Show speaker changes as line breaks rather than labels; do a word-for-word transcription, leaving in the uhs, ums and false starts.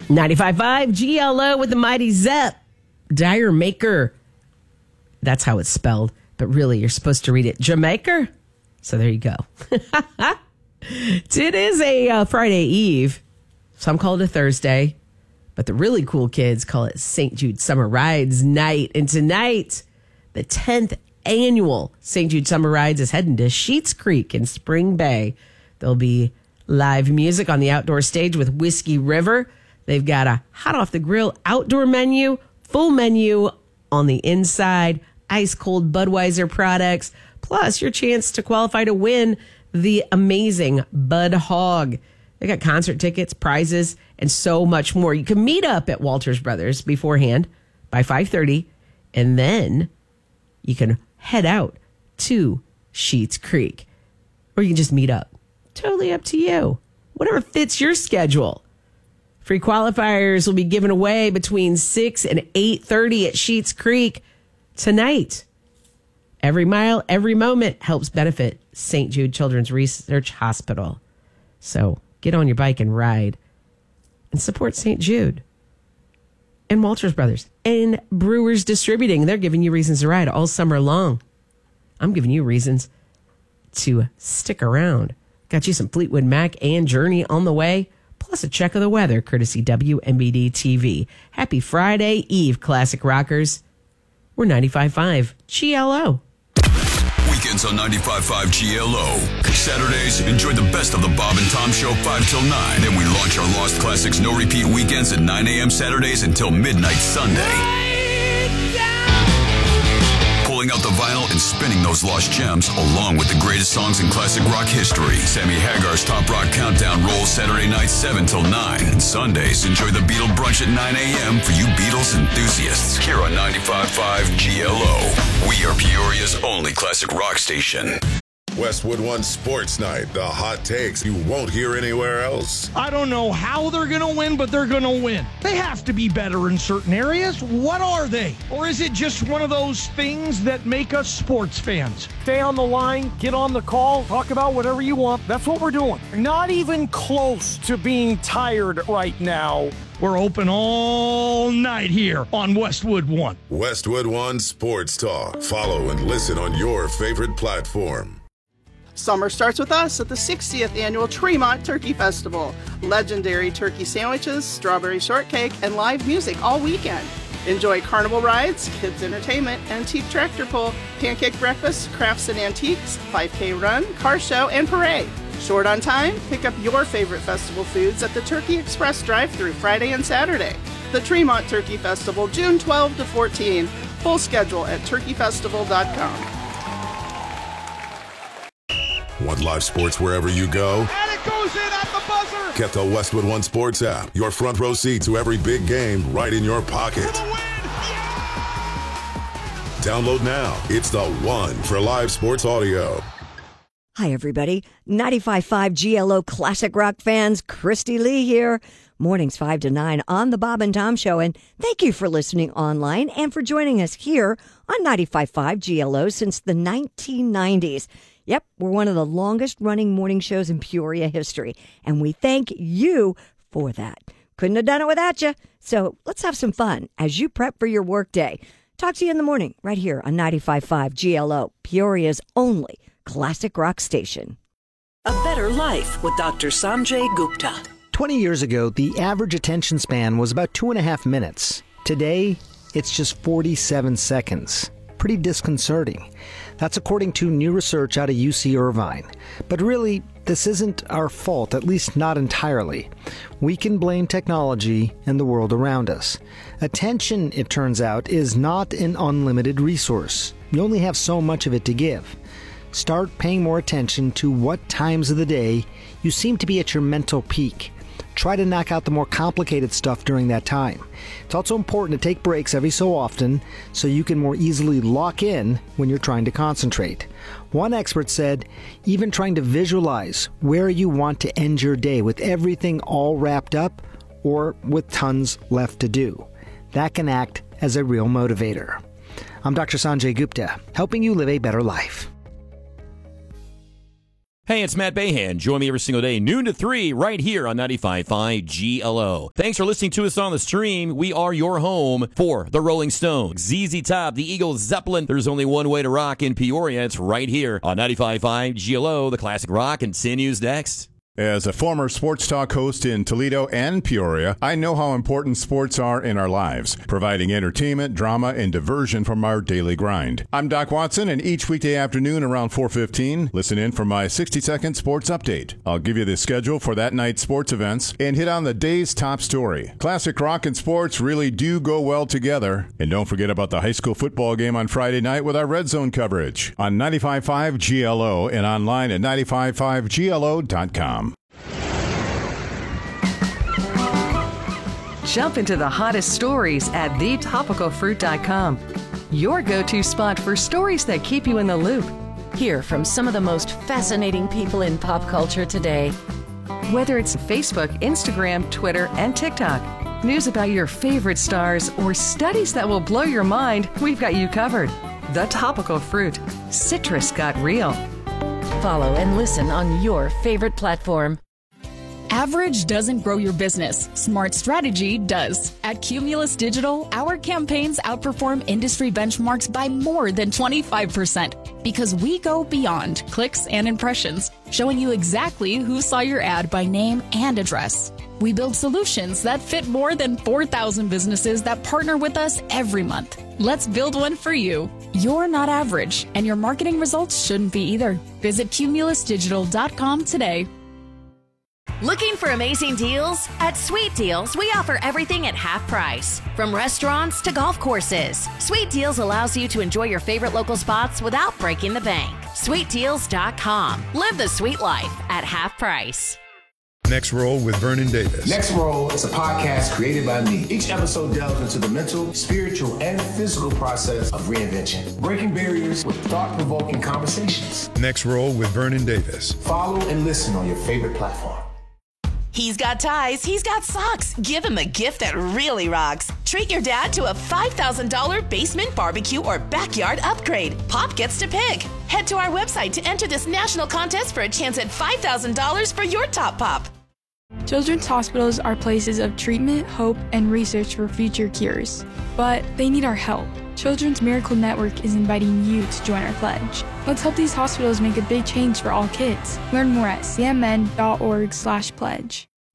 ninety-five point five G L O with the mighty Zepp. Dire Maker. That's how it's spelled. But really, you're supposed to read it Jamaica. So there you go. It is a uh, Friday Eve. Some call it a Thursday. But the really cool kids call it Saint Jude Summer Rides Night. And tonight, the tenth annual Saint Jude Summer Rides is heading to Sheets Creek in Spring Bay. There'll be live music on the outdoor stage with Whiskey River. They've got a hot off the grill outdoor menu, full menu on the inside, ice cold Budweiser products, plus your chance to qualify to win the amazing Bud Hog. They got concert tickets, prizes, and so much more. You can meet up at Walters Brothers beforehand by five thirty, and then you can head out to Sheets Creek, or you can just meet up. Totally up to you. Whatever fits your schedule. Free qualifiers will be given away between six and eight thirty at Sheets Creek tonight. Every mile, every moment helps benefit Saint Jude Children's Research Hospital. So get on your bike and ride and support Saint Jude and Walters Brothers and Brewers Distributing. They're giving you reasons to ride all summer long. I'm giving you reasons to stick around. Got you some Fleetwood Mac and Journey on the way, plus a check of the weather, courtesy W M B D T V. Happy Friday Eve, classic rockers. We're ninety-five point five G L O.
Weekends on ninety-five point five G L O. Saturdays, enjoy the best of the Bob and Tom Show five till nine. Then we launch our Lost Classics No Repeat weekends at nine a.m. Saturdays until midnight Sunday. Pulling out the vinyl and spinning those lost gems along with the greatest songs in classic rock history. Sammy Hagar's Top Rock Countdown rolls Saturday nights seven till nine. And Sundays, enjoy the Beatle Brunch at nine a.m. for you Beatles enthusiasts. Here on ninety-five point five G L O. We are Peoria's only classic rock station.
Westwood One Sports Night. The hot takes you won't hear anywhere else.
I don't know how they're going to win, but they're going to win. They have to be better in certain areas. What are they? Or is it just one of those things that make us sports fans? Stay on the line, get on the call, talk about whatever you want. That's what we're doing. Not even close to being tired right now. We're open all night here on Westwood One.
Westwood One Sports Talk. Follow and listen on your favorite platform.
Summer starts with us at the sixtieth Annual Tremont Turkey Festival. Legendary turkey sandwiches, strawberry shortcake, and live music all weekend. Enjoy carnival rides, kids entertainment, antique tractor pull, pancake breakfast, crafts and antiques, five K run, car show, and parade. Short on time? Pick up your favorite festival foods at the Turkey Express drive-thru Friday and Saturday. The Tremont Turkey Festival, June twelfth to fourteenth. Full schedule at turkey festival dot com.
Want live sports wherever you go?
And it goes in at the buzzer!
Get the Westwood One Sports app. Your front row seat to every big game right in your pocket.
For the win! Yeah!
Download now. It's the one for live sports audio.
Hi, everybody. ninety-five point five G L O Classic Rock fans. Christy Lee here. Mornings five to nine on the Bob and Tom Show. And thank you for listening online and for joining us here on ninety-five point five G L O since the nineteen nineties. Yep, we're one of the longest running morning shows in Peoria history, and we thank you for that. Couldn't have done it without you. So let's have some fun as you prep for your workday. Talk to you in the morning right here on ninety-five point five G L O, Peoria's only classic rock station.
A Better Life with Doctor Sanjay Gupta.
twenty years ago, the average attention span was about two and a half minutes. Today, it's just forty-seven seconds. Pretty disconcerting. That's according to new research out of U C Irvine. But really, this isn't our fault, at least not entirely. We can blame technology and the world around us. Attention, it turns out, is not an unlimited resource. You only have so much of it to give. Start paying more attention to what times of the day you seem to be at your mental peak. Try to knock out the more complicated stuff during that time. It's also important to take breaks every so often so you can more easily lock in when you're trying to concentrate. One expert said, even trying to visualize where you want to end your day with everything all wrapped up or with tons left to do. That can act as a real motivator. I'm Doctor Sanjay Gupta, helping you live a better life.
Hey, it's Matt Bahan. Join me every single day, noon to three, right here on ninety-five point five G L O. Thanks for listening to us on the stream. We are your home for the Rolling Stones, Z Z Top, the Eagles, Zeppelin. There's only one way to rock in Peoria. It's right here on ninety-five point five G L O. The classic rock continues next.
As a former sports talk host in Toledo and Peoria, I know how important sports are in our lives, providing entertainment, drama, and diversion from our daily grind. I'm Doc Watson, and each weekday afternoon around four fifteen, listen in for my sixty-second sports update. I'll give you the schedule for that night's sports events and hit on the day's top story. Classic rock and sports really do go well together. And don't forget about the high school football game on Friday night with our Red Zone coverage on ninety-five point five G L O and online at ninety-five point five G L O dot com.
Jump into the hottest stories at the topical fruit dot com. Your go-to spot for stories that keep you in the loop.
Hear from some of the most fascinating people in pop culture today.
Whether it's Facebook, Instagram, Twitter, and TikTok, news about your favorite stars, or studies that will blow your mind, we've got you covered. The Topical Fruit. Citrus got real.
Follow and listen on your favorite platform.
Average doesn't grow your business. Smart strategy does. At Cumulus Digital, our campaigns outperform industry benchmarks by more than twenty-five percent because we go beyond clicks and impressions, showing you exactly who saw your ad by name and address. We build solutions that fit more than four thousand businesses that partner with us every month. Let's build one for you. You're not average, and your marketing results shouldn't be either. Visit cumulus digital dot com today.
Looking for amazing deals? At Sweet Deals, we offer everything at half price. From restaurants to golf courses, Sweet Deals allows you to enjoy your favorite local spots without breaking the bank. sweet deals dot com. Live the sweet life at half price.
Next Roll with Vernon Davis.
Next Roll is a podcast created by me. Each episode delves into the mental, spiritual, and physical process of reinvention, breaking barriers with thought-provoking conversations.
Next Roll with Vernon Davis.
Follow and listen on your favorite platform.
He's got ties, he's got socks. Give him a gift that really rocks. Treat your dad to a five thousand dollars basement barbecue or backyard upgrade. Pop gets to pick. Head to our website to enter this national contest for a chance at five thousand dollars for your top pop.
Children's hospitals are places of treatment, hope, and research for future cures. But they need our help. Children's Miracle Network is inviting you to join our pledge. Let's help these hospitals make a big change for all kids. Learn more at c m n dot org slash pledge.